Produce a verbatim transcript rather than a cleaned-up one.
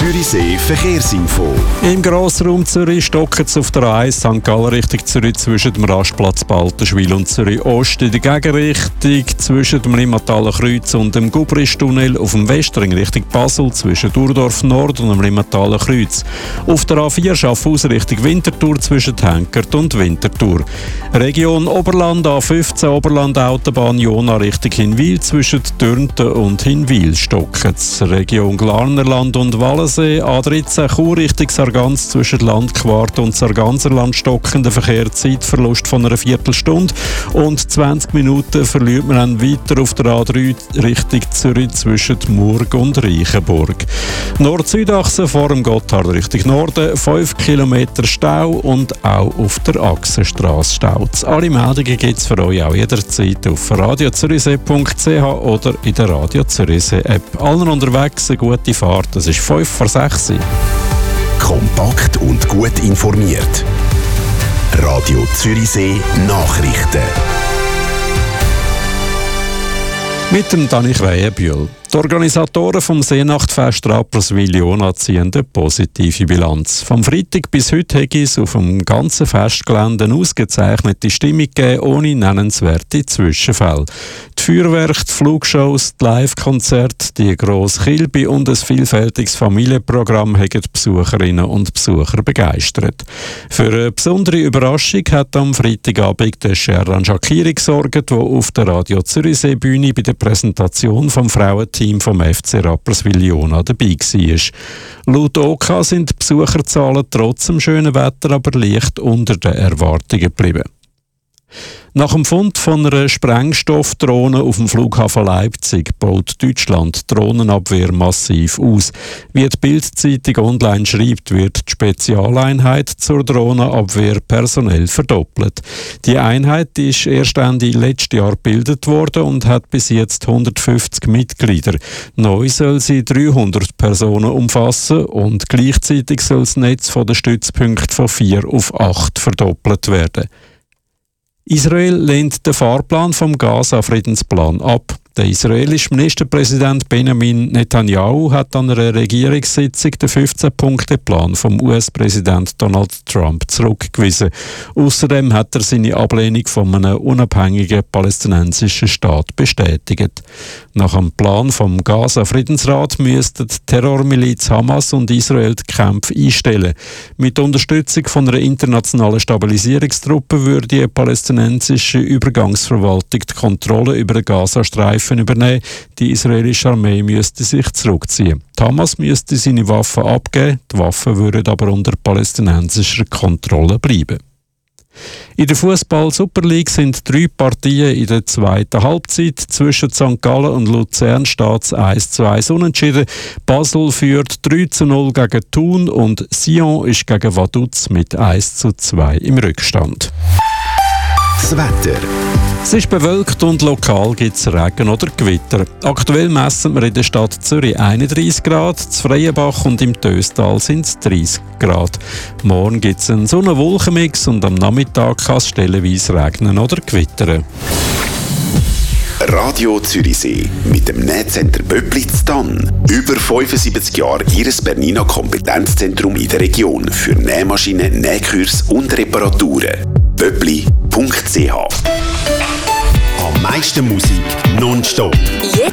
Zürichsee Verkehrsinfo. Im Grossraum Zürich stockt es auf der A Sankt Gallen Richtung Zürich zwischen dem Rastplatz Baltenschwil und Zürich Ost. In der Gegenrichtung zwischen dem Limmathaler Kreuz und dem Gubristunnel auf dem Westring Richtung Basel zwischen Durdorf Nord und dem Limmathaler Kreuz. Auf der A vier Schaffhausen Richtung Winterthur zwischen Henkert und Winterthur. Region Oberland A fünfzehn Oberland Autobahn Jona Richtung Hinwil zwischen Dürnten und Hinwil stockt es. Region Glarnerland und Wallensee A dreizehn Chur Richtung Sargans zwischen Landquart und Sarganserland stockender Verkehr, Zeitverlust von einer Viertelstunde und zwanzig Minuten verliert man dann weiter auf der A drei Richtung Zürich zwischen Murg und Reichenburg. Nord-Süd-Achse vor dem Gotthard Richtung Norden, fünf Kilometer Stau und auch auf der Achsenstrasse staut. Alle Meldungen gibt es für euch auch jederzeit auf radio zürichsee punkt c h oder in der Radio Zürichsee App. Allen unterwegs eine gute Fahrt, das ist fünf vor sechs. Kompakt und gut informiert. Radio Zürichsee Nachrichten. Mit dem Dani Krähenbühl. Die Organisatoren vom Seenachtfest Rapperswil-Jona ziehen eine positive Bilanz. Vom Freitag bis heute hat es auf dem ganzen Festgelände eine ausgezeichnete Stimmung gegeben, ohne nennenswerte Zwischenfälle. Die Feuerwerke, die Flugshows, die Live-Konzerte, die grosse Kilbe und ein vielfältiges Familienprogramm haben die Besucherinnen und Besucher begeistert. Für eine besondere Überraschung hat am Freitagabend der Sherran Shakiri gesorgt, der auf der Radio Zürichsee Bühne bei der Präsentation vom Frauenteam vom F C Rapperswil-Jona dabei war. Laut O K sind die Besucherzahlen trotz dem schönen Wetter aber leicht unter den Erwartungen geblieben. Nach dem Fund von einer Sprengstoffdrohne auf dem Flughafen Leipzig baut Deutschland die Drohnenabwehr massiv aus. Wie die Bild-Zeitung online schreibt, wird die Spezialeinheit zur Drohnenabwehr personell verdoppelt. Die Einheit ist erst Ende letzten Jahr gebildet worden und hat bis jetzt hundertfünfzig Mitglieder. Neu soll sie dreihundert Personen umfassen und gleichzeitig soll das Netz von den Stützpunkten von vier auf acht verdoppelt werden. Israel lehnt den Fahrplan vom Gaza-Friedensplan ab. Der israelische Ministerpräsident Benjamin Netanyahu hat an einer Regierungssitzung den fünfzehn-Punkte-Plan vom U S-Präsident Donald Trump zurückgewiesen. Außerdem hat er seine Ablehnung von einem unabhängigen palästinensischen Staat bestätigt. Nach dem Plan vom Gaza-Friedensrat müssten die Terrormiliz Hamas und Israel die Kämpfe einstellen. Mit Unterstützung von einer internationalen Stabilisierungstruppe würde die palästinensische Übergangsverwaltung die Kontrolle über den Gazastreifen übernehmen. Die israelische Armee müsste sich zurückziehen. Die Hamas müsste seine Waffen abgeben, die Waffen würden aber unter palästinensischer Kontrolle bleiben. In der Fußball-Super League sind drei Partien in der zweiten Halbzeit. Zwischen Sankt Gallen und Luzern steht es eins zu eins unentschieden. Basel führt drei zu null gegen Thun und Sion ist gegen Vaduz mit eins zu zwei im Rückstand. Das Wetter. Es ist bewölkt und lokal gibt es Regen oder Gewitter. Aktuell messen wir in der Stadt Zürich einunddreissig Grad, zu Freienbach und im Töstal sind es dreißig Grad. Morgen gibt es einen Sonne-Wolken-Mix und am Nachmittag kann es stellenweise regnen oder gewittern. Radio Zürichsee mit dem Nähcenter Böblitz Tann. Über fünfundsiebzig Jahre Ihres Bernina Kompetenzzentrum in der Region für Nähmaschinen, Nähkurs und Reparaturen. böbli punkt c h. Am meisten Musik nonstop.